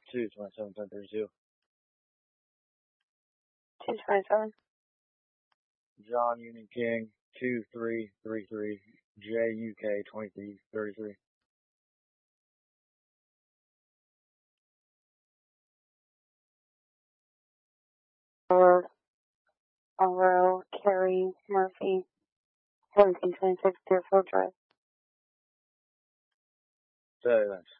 227-1032. 227. John Union King 2333 JUK 2333. Alvaro Carey Murphy 1726 Deerfield Drive. Okay, thanks.